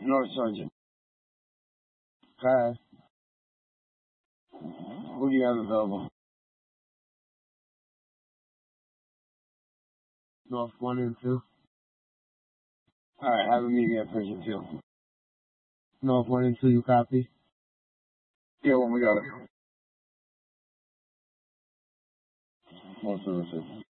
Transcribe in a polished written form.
North Sergeant. Hi. What do you have available? North 1 and 2. Alright, have a meeting at Prison 2. North 1 and 2, you copy? Yeah, when we got it. Most services.